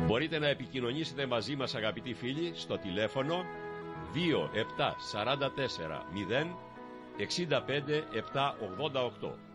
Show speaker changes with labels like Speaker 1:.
Speaker 1: Μπορείτε να επικοινωνήσετε μαζί μας, αγαπητοί φίλοι, στο τηλέφωνο 27440 65 788.